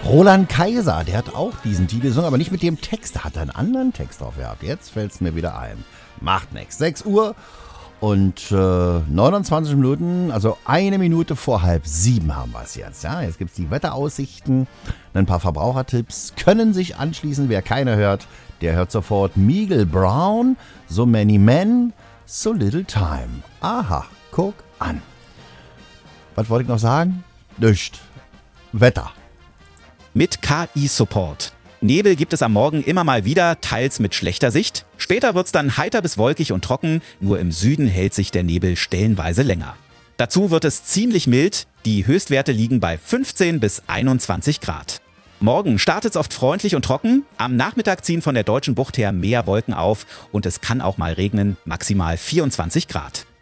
Roland Kaiser, der hat auch diesen Titel gesungen, aber nicht mit dem Text. Da hat er einen anderen Text drauf gehabt. Jetzt fällt es mir wieder ein. Macht nichts. 6 Uhr und 29 Minuten, also 1 Minute vor 6:30 haben wir es jetzt. Ja, jetzt gibt es die Wetteraussichten, ein paar Verbrauchertipps. Können sich anschließen, wer keiner hört, der hört sofort Meagle Brown, So Many Men, So Little Time. Aha, guck an. Was wollte ich noch sagen? Nicht. Wetter. Mit KI-Support. Nebel gibt es am Morgen immer mal wieder, teils mit schlechter Sicht. Später wird's dann heiter bis wolkig und trocken, nur im Süden hält sich der Nebel stellenweise länger. Dazu wird es ziemlich mild, die Höchstwerte liegen bei 15 bis 21 Grad. Morgen startet es oft freundlich und trocken, am Nachmittag ziehen von der Deutschen Bucht her mehr Wolken auf und es kann auch mal regnen, maximal 24 Grad.